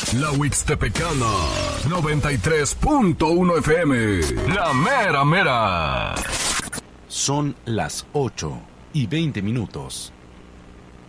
La Huixtepecana, 93.1 FM. La mera mera. Son las 8:20.